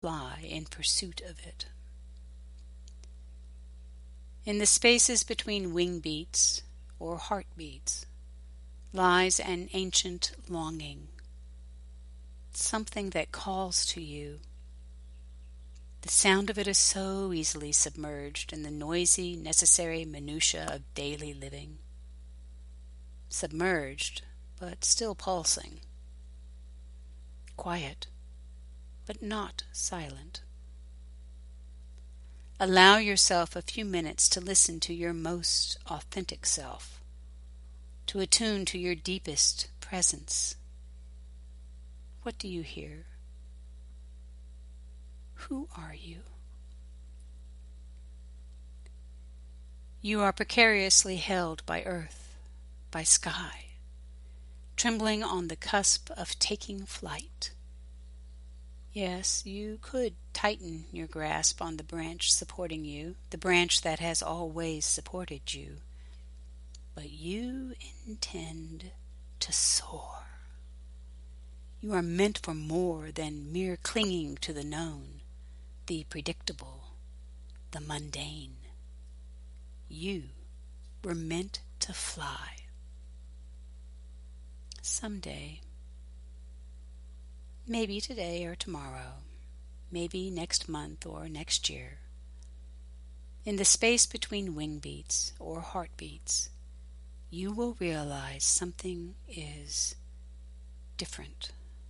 fly in pursuit of it. In the spaces between wing beats or heartbeats lies an ancient longing, something that calls to you. The sound of it is so easily submerged in the noisy, necessary minutiae of daily living. Submerged, but still pulsing. Quiet, but not silent. Allow yourself a few minutes to listen to your most authentic self, to attune to your deepest presence. What do you hear? Who are you? You are precariously held by earth, by sky, trembling on the cusp of taking flight. Yes, you could tighten your grasp on the branch supporting you, the branch that has always supported you, but you intend to soar. You are meant for more than mere clinging to the known, the predictable, the mundane. You were meant to fly. Someday, maybe today or tomorrow, maybe next month or next year, in the space between wing beats or heartbeats, you will realize something is different,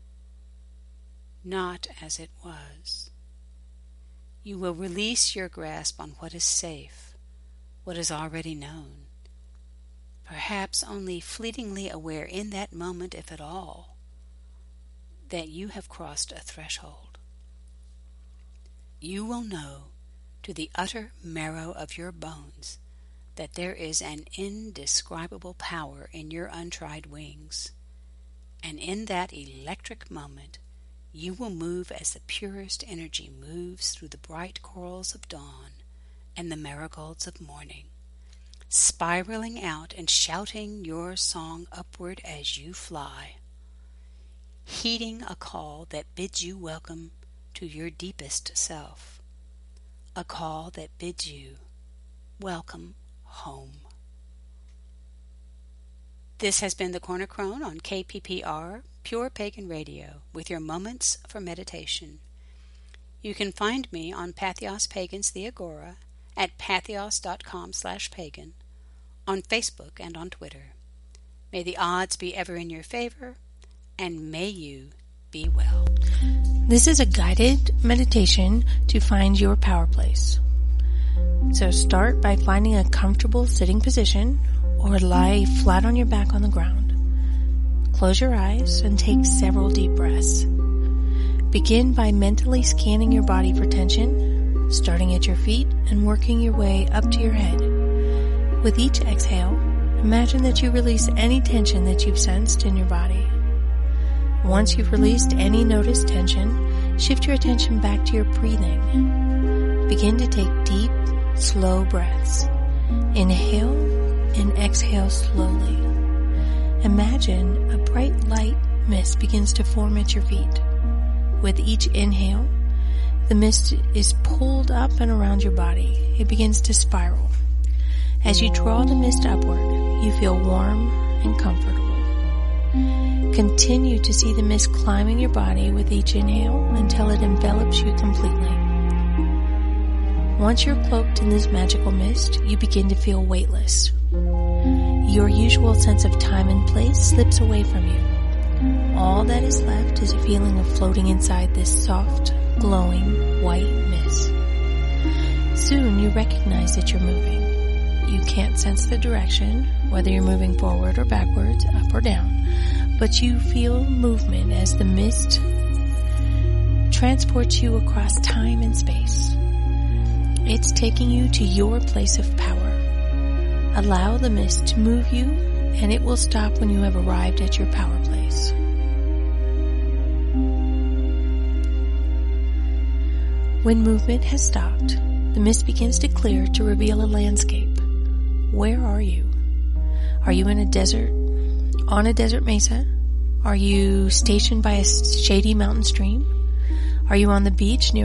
not as it was. You will release your grasp on what is safe, what is already known, perhaps only fleetingly aware in that moment, if at all, that you have crossed a threshold. You will know to the utter marrow of your bones that there is an indescribable power in your untried wings, and in that electric moment you will move as the purest energy moves through the bright corals of dawn and the marigolds of morning, spiraling out and shouting your song upward as you fly, heeding a call that bids you welcome to your deepest self, a call that bids you welcome home. This has been the Corner Crone on KPPR, Pure Pagan Radio, with your moments for meditation. You can find me on Patheos Pagans the Agora at patheos.com/pagan, on Facebook and on Twitter. May the odds be ever in your favor, and may you be well. This is a guided meditation to find your power place. So start by finding a comfortable sitting position or lie flat on your back on the ground. Close your eyes and take several deep breaths. Begin by mentally scanning your body for tension, starting at your feet and working your way up to your head. With each exhale, imagine that you release any tension that you've sensed in your body. Once you've released any noticed tension, shift your attention back to your breathing. Begin to take deep, slow breaths. Inhale and exhale slowly. Imagine a bright light mist begins to form at your feet. With each inhale, the mist is pulled up and around your body. It begins to spiral. As you draw the mist upward, you feel warm and comfortable. Continue to see the mist climbing your body with each inhale until it envelops you completely. Once you're cloaked in this magical mist, you begin to feel weightless. Your usual sense of time and place slips away from you. All that is left is a feeling of floating inside this soft, glowing, white mist. Soon you recognize that you're moving. You can't sense the direction, whether you're moving forward or backwards, up or down, but you feel movement as the mist transports you across time and space. It's taking you to your place of power. Allow the mist to move you, and it will stop when you have arrived at your power place. When movement has stopped, the mist begins to clear to reveal a landscape. Where are you? Are you in a desert? On a desert mesa? Are you stationed by a shady mountain stream? Are you on the beach near